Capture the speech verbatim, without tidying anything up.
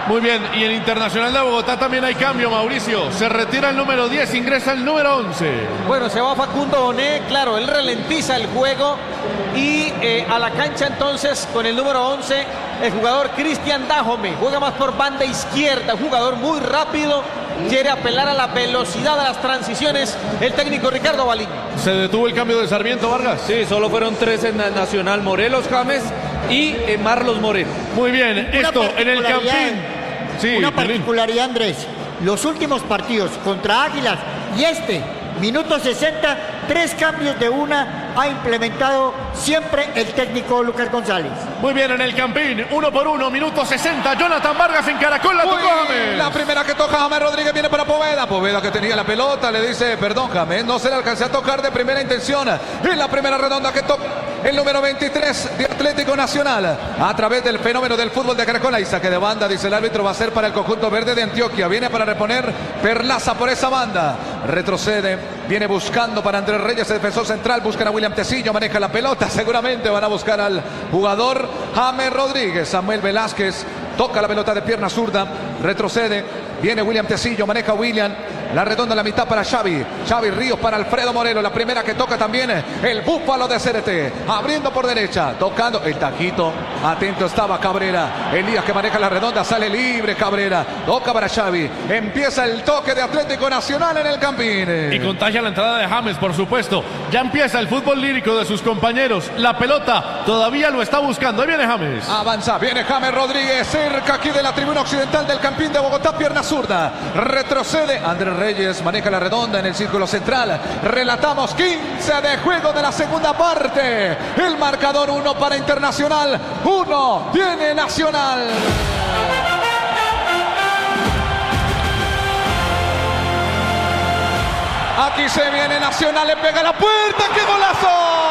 Muy bien, y en Internacional de Bogotá también hay cambio, Mauricio. Se retira el número diez, ingresa el número once. Bueno, se va Facundo Boné, claro, él ralentiza el juego y eh, a la cancha entonces con el número once el jugador Cristian Dajome, juega más por banda izquierda, jugador muy rápido, quiere apelar a la velocidad de las transiciones el técnico Ricardo Baliño. ¿Se detuvo el cambio de Sarmiento, Vargas? Sí, solo fueron tres en Nacional, Morelos James y eh, Marlos Moreno. Muy bien, Una esto en el Campín. Sí, una Pelín. particularidad, Andrés. Los últimos partidos contra Águilas y este, minuto sesenta, tres cambios de una ha implementado siempre el técnico Lucas González. Muy bien, en el Campín, uno por uno, minuto sesenta. Jonathan Vargas en Caracol, la tocó James. La primera que toca James Rodríguez viene para Poveda. Poveda que tenía la pelota, le dice, perdón James, no se le alcancé a tocar de primera intención. En la primera redonda que toca el número veintitrés de Atlético Nacional. A través del fenómeno del fútbol de Caracol, ahí saque de banda, dice el árbitro, va a ser para el conjunto verde de Antioquia. Viene para reponer Perlaza por esa banda. Retrocede, viene buscando para Andrés Reyes, el defensor central, buscan a William Tecillo, maneja la pelota, seguramente van a buscar al jugador James Rodríguez. Samuel Velázquez toca la pelota de pierna zurda, retrocede, viene William Tecillo, maneja William, la redonda en la mitad para Xavi, Xavi Ríos para Alfredo Moreno, la primera que toca también el búfalo de C R T, abriendo por derecha, tocando el taquito, atento estaba Cabrera, Elías que maneja la redonda, sale libre Cabrera, toca para Xavi, empieza el toque de Atlético Nacional en el Campín. Y contagia la entrada de James, por supuesto. Ya empieza el fútbol lírico de sus compañeros. La pelota todavía lo está buscando. Ahí viene James. Avanza, viene James Rodríguez, cerca aquí de la tribuna occidental del Campín de Bogotá, pierna zurda, retrocede Andrés Reyes, maneja la redonda en el círculo central. Relatamos quince de juego de la segunda parte. El marcador uno para Internacional, uno tiene Nacional. Aquí se viene Nacional, le pega la puerta, ¡qué golazo!